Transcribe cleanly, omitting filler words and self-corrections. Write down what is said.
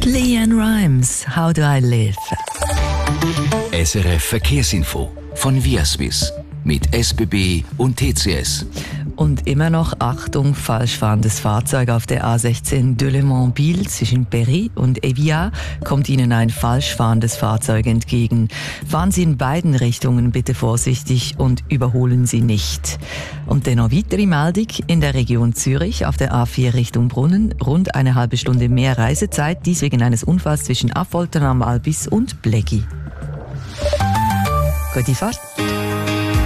LeAnn Rimes, How Do I Live? SRF Verkehrsinfo von Viaswiss mit SBB und TCS. Und immer noch Achtung, falsch fahrendes Fahrzeug auf der A16 Delémont-Biel zwischen Berry und Éviat kommt Ihnen ein falsch fahrendes Fahrzeug entgegen. Fahren Sie in beiden Richtungen bitte vorsichtig und überholen Sie nicht. Und dennoch weitere Meldung in der Region Zürich auf der A4 Richtung Brunnen. Rund eine halbe Stunde mehr Reisezeit, dies wegen eines Unfalls zwischen Affoltern am Albis und Bleggi. Gute Fahrt!